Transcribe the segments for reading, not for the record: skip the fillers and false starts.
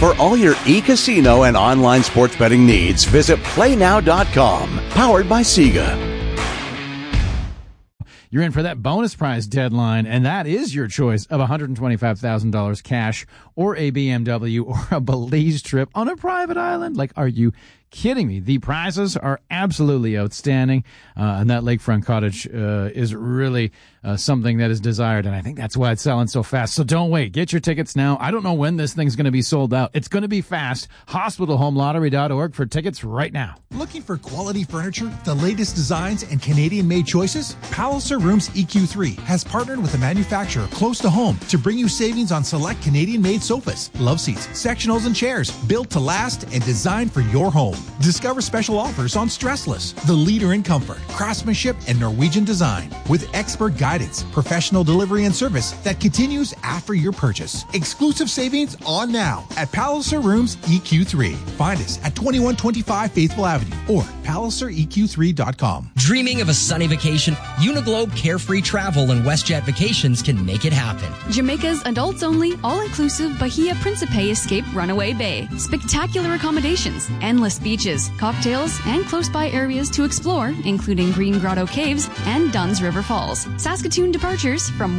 For all your e-casino and online sports betting needs, visit PlayNow.com. Powered by Sega. You're in for that bonus prize deadline, and that is your choice of $125,000 cash or a BMW or a Belize trip on a private island. Like, are you kidding me? The prizes are absolutely outstanding, and that lakefront cottage is really something that is desired, and I think that's why it's selling so fast. So don't wait. Get your tickets now. I don't know when this thing's going to be sold out. It's going to be fast. HospitalHomeLottery.org for tickets right now. Looking for quality furniture, the latest designs, and Canadian-made choices? Palliser Rooms EQ3 has partnered with a manufacturer close to home to bring you savings on select Canadian-made sofas, love seats, sectionals, and chairs built to last and designed for your home. Discover special offers on Stressless, the leader in comfort, craftsmanship, and Norwegian design, with expert guidance, professional delivery, and service that continues after your purchase. Exclusive savings on now at Palliser Rooms EQ3. Find us at 2125 Faithful Avenue or PalliserEQ3.com. Dreaming of a sunny vacation? Uniglobe Carefree Travel and WestJet Vacations can make it happen. Jamaica's adults-only, all-inclusive Bahia Principe Escape Runaway Bay. Spectacular accommodations, endless beaches, cocktails, and close-by areas to explore, including Green Grotto Caves and Dunn's River Falls. Saskatoon departures from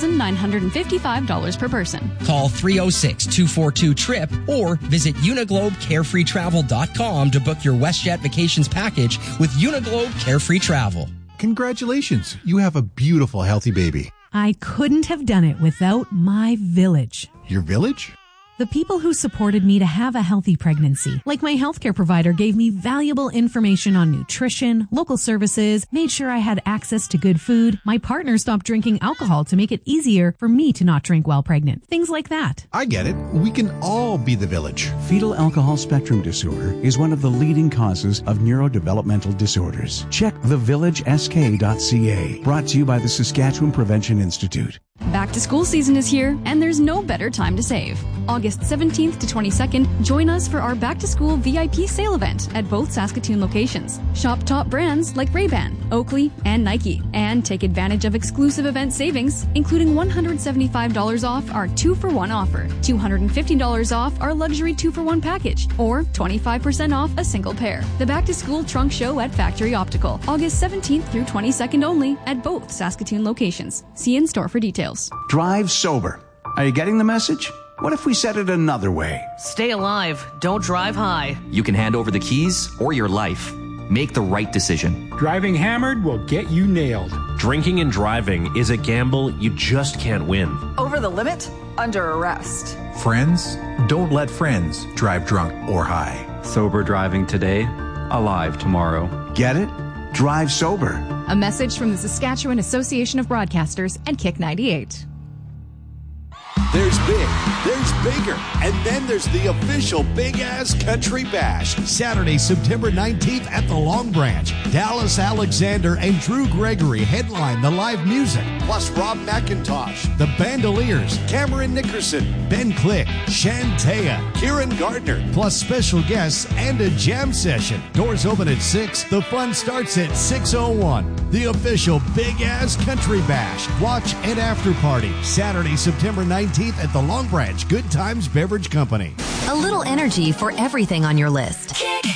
$1,955 per person. Call 306-242-TRIP or visit UniglobeCarefreeTravel.com to book your WestJet Vacations package with Uniglobe Carefree Travel. Congratulations, you have a beautiful, healthy baby. I couldn't have done it without my village. Your village? The people who supported me to have a healthy pregnancy, like my healthcare provider, gave me valuable information on nutrition, local services, made sure I had access to good food. My partner stopped drinking alcohol to make it easier for me to not drink while pregnant. Things like that. I get it. We can all be the village. Fetal alcohol spectrum disorder is one of the leading causes of neurodevelopmental disorders. Check thevillagesk.ca. Brought to you by the Saskatchewan Prevention Institute. Back to school season is here, and there's no better time to save. August 17th to 22nd, join us for our Back to School VIP sale event at both Saskatoon locations. Shop top brands like Ray-Ban, Oakley, and Nike, and take advantage of exclusive event savings, including $175 off our 2-for-1 offer, $250 off our luxury 2-for-1 package, or 25% off a single pair. The Back to School Trunk Show at Factory Optical, August 17th through 22nd only at both Saskatoon locations. See in store for details. Drive sober. Are you getting the message? What if we said it another way? Stay alive. Don't drive high. You can hand over the keys or your life. Make the right decision. Driving hammered will get you nailed. Drinking and driving is a gamble you just can't win. Over the limit? Under arrest. Friends? Don't let friends drive drunk or high. Sober driving today, alive tomorrow. Get it? Drive sober. A message from the Saskatchewan Association of Broadcasters and Kick 98. There's big, there's bigger, and then there's the official Big Ass Country Bash. Saturday, September 19th at the Long Branch. Dallas Alexander and Drew Gregory headline the live music, plus Rob McIntosh, the Bandoliers, Cameron Nickerson, Ben Click, Shantea, Kieran Gardner, plus special guests and a jam session. Doors open at 6. The fun starts at 6:01. The official Big Ass Country Bash. Watch and after party. Saturday, September 19th at the Long Branch Good Times Beverage Company. A little energy for everything on your list.